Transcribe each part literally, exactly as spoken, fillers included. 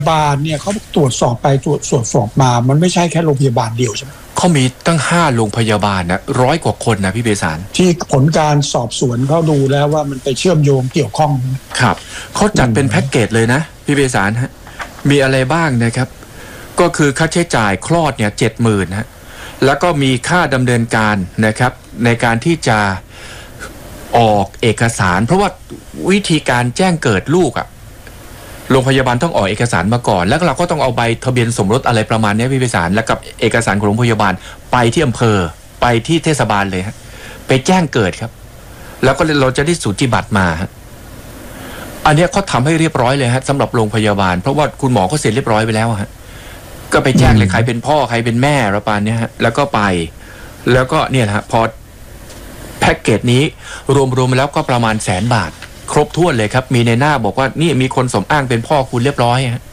บาลเนี่ยเขาตรวจสอบไปตรวจสอบมามันไม่ใช่แค่โรงพยาบาลเดียวใช่ไหมเขามีตั้งห้าโรงพยาบาลนะร้อยกว่าคนนะพี่เบสารที่ผลการสอบสวนเขาดูแล้วว่ามันไปเชื่อมโยงเกี่ยวข้องครับเขาจัดเป็นแพ็กเกจเลยนะพี่เบสารฮะมีอะไรบ้างนะครับก็คือค่าใช้จ่ายคลอดเนี่ยเจ็ดหมื่นฮะแล้วก็มีค่าดำเนินการนะครับในการที่จะออกเอกสารเพราะว่าวิธีการแจ้งเกิดลูกอะโรงพยาบาลต้องออกเอกสารมาก่อนแล้วเราก็ต้องเอาใบทะเบียนสมรสอะไรประมาณนี้พี่เบสารแล้วกับเอกสารของโรงพยาบาลไปที่อำเภอไปที่เทศบาลเลยฮะไปแจ้งเกิดครับแล้วก็เราจะได้สูติบัตรมาฮะอันนี้เขาทำให้เรียบร้อยเลยฮะสำหรับโรงพยาบาลเพราะว่าคุณหมอเขาเสร็จเรียบร้อยไปแล้วฮะก็ไปแจ้งเลยใครเป็นพ่อใครเป็นแม่ประมาณนี้ฮะแล้วก็ไปแล้วก็เนี่ยฮะพอแพ็กเกจนี้รวมๆแล้วก็ประมาณแสนบาทครบถ้วนเลยครับมีในหน้าบอกว่านี่มีคนสมอ้างเป็นพ่อคุณเรียบร้อยฮะ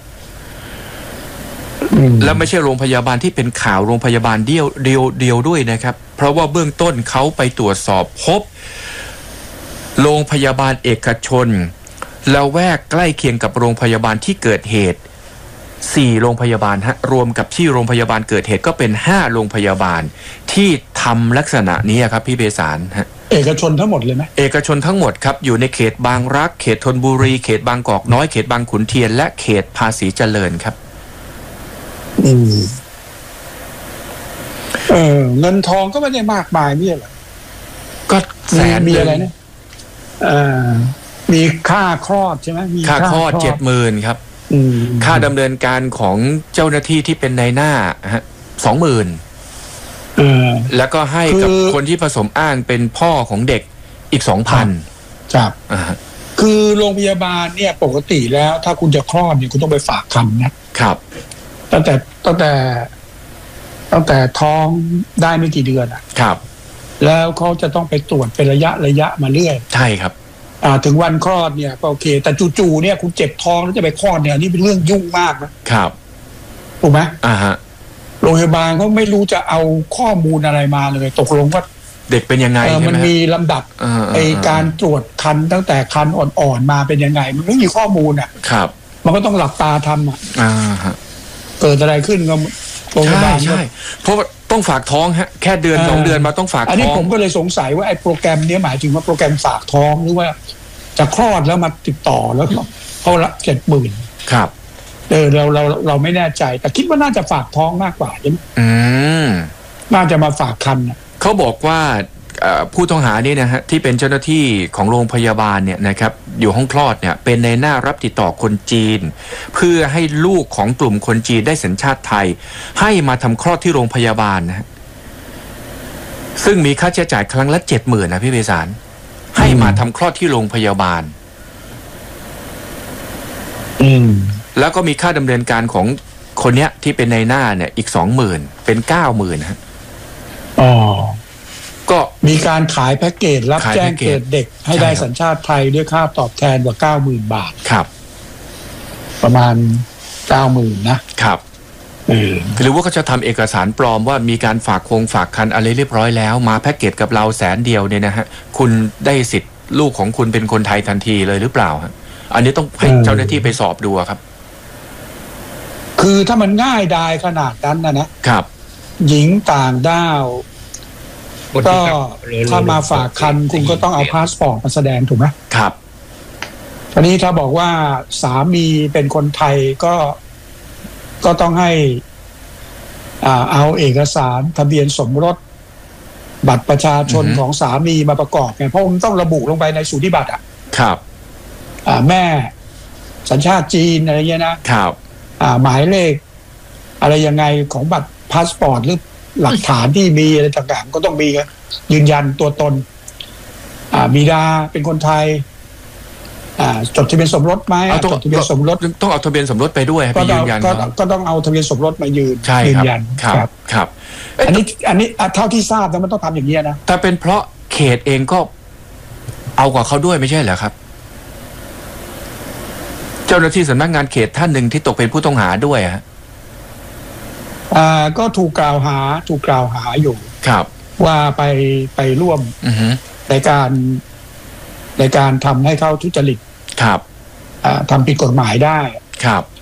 แล้วไม่ใช่โรงพยาบาลที่เป็นข่าวโรงพยาบาลเดียวเดียวเดียวด้วยนะครับเพราะว่าเบื้องต้นเขาไปตรวจสอบพบโรงพยาบาลเอกชนละแวกใกล้เคียงกับโรงพยาบาลที่เกิดเหตุสี่โรงพยาบาลฮะรวมกับที่โรงพยาบาลเกิดเหตุก็เป็นห้าโรงพยาบาลที่ทำลักษณะนี้ครับพี่เบสารฮะเอกชนทั้งหมดเลยไหมเอกชนทั้งหมดครับอยู่ในเขตบางรักเขตธนบุรีเขตบางกอกน้อยเขตบางขุนเทียนและเขตภาษีเจริญครับอืมเออเงินทองก็ไม่ได้มากมายนี่แหละก็แสนมีอะไรนะเอ่อมีค่าคลอดใช่ไหมมีค่าคลอดเจ็ดหมื่นครับค่าดำเนินการของเจ้าหน้าที่ที่เป็นนายหน้าฮะสองหมื่นแล้วก็ให้กับคนที่ผสมอ้างเป็นพ่อของเด็กอีกสองพันครับคือโรงพยาบาลเนี่ยปกติแล้วถ้าคุณจะคลอดเนี่ยคุณต้องไปฝากคันนะครับตั้งแต่ตั้งแต่ตั้งแต่ท้องได้ไม่กี่เดือนอ่ะครับแล้วเขาจะต้องไปตรวจเป็นระยะระยะมาเรื่อยใช่ครับอ่าถึงวันคลอดเนี่ยก็โอเคแต่จู่ๆเนี่ยคุณเจ็บท้องแล้วจะไปคลอดเนี่ยนี่เป็นเรื่องยุ่งมากนะครับถูกไหมอ่าฮะโรงพยาบาลเขาไม่รู้จะเอาข้อมูลอะไรมาเลยตกลงว่าเด็กเป็นยังไงมันมีลำดับไอการตรวจคันตั้งแต่คันอ่อนๆมาเป็นยังไงมันไม่มีข้อมูลอ่ะครับมันก็ต้องหลับตาทำอ่ะอ่าฮะเกิดอะไรขึ้นก็โรงพยาบาลใช่เพราะต้องฝากท้องฮะแค่เดือนสองเดือนมาต้องฝากท้องอันนี้ผมก็เลยสงสัยว่าไอ้โปรแกรมนี้หมายถึงว่าโปรแกรมฝากท้องหรือว่าจะคลอดแล้วมาติดต่อแล้วเขาละเจ็ดหมื่นครับเออเราเราเราไม่แน่ใจแต่คิดว่าน่าจะฝากท้องมากกว่าใช่ไหมอืมน่าจะมาฝากคันเขาบอกว่าผู้ต้องหานี่นะฮะที่เป็นเจ้าหน้าที่ของโรงพยาบาลเนี่ยนะครับอยู่ห้องคลอดเนี่ยเป็นในหน้ารับติดต่อคนจีนเพื่อให้ลูกของกลุ่มคนจีนได้สัญชาติไทยให้มาทำคลอดที่โรงพยาบาลนะฮะซึ่งมีค่าใช้จ่ายครั้งละเจ็ดหมื่นนะพี่เบสารให้มาทำคลอดที่โรงพยาบาลอืมแล้วก็มีค่าดำเนินการของคนเนี้ยที่เป็นในหน้าเนี่ยอีกสองหมื่นเป็นเก้าหมื่นฮะอ๋อก็มีการขายแพ็กเกจรับแจ้งเกิดเด็กให้ได้สัญชาติไทยด้วยค่าตอบแทนกว่าเก้าหมื่นบาทครับประมาณเก้าหมื่นนะครับเออหรือว่าเขาจะทำเอกสารปลอมว่ามีการฝากคงฝากคันอะไรเรียบร้อยแล้วมาแพ็กเกจกับเราแสนเดียวเนี่ยนะฮะคุณได้สิทธิ์ลูกของคุณเป็นคนไทยทันทีเลยหรือเปล่าฮะอันนี้ต้องให้เจ้าหน้าที่ไปสอบดูครับคือถ้ามันง่ายดายขนาดนั้นนะนะครับหญิงต่างด้าวก็ถ้ามาฝากคันคุณก็ต้องเอาพาสปอร์ตมาแสดงถูกไหมครับอันนี้ถ้าบอกว่าสามีเป็นคนไทยก็ก็ต้องให้อ่าเอาเอกสารทะเบียนสมรสบัตรประชาชนของสามีมาประกอบไงเพราะมันต้องระบุลงไปในสูติบัตรอ่ะครับอ่าแม่สัญชาติจีนอะไรเงี้ยนะครับอ่าหมายเลขอะไรยังไงของบัตรพาสปอร์ตหรือหลักฐานที่มีอะไรต่างๆก็ต้องมียืนยันตัวตนอ่าบิดาเป็นคนไทยอ่าจดทะเบียนสมรสไหมจดทะเบียนสมรสต้องเอาทะเบียนสมรสไปด้วยไปยืนยันก็ต้องเอาทะเบียนสมรสมายืนยืนยันครับครับอันนี้อันนี้เท่าที่ทราบนะมันต้องทำอย่างนี้นะแต่เป็นเพราะเขตเองก็เอากว่าเขาด้วยไม่ใช่เหรอครับเจ้าหน้าที่สำนักงานเขตท่านหนึ่งที่ตกเป็นผู้ต้องหาด้วยฮะอ่าก็ถูกกล่าวหาถูกกล่าวหาอยู่ครับว่าไปไปร่วมในการในการทำให้เขาทุจริตครับอ่าทำผิดกฎหมายได้ครับ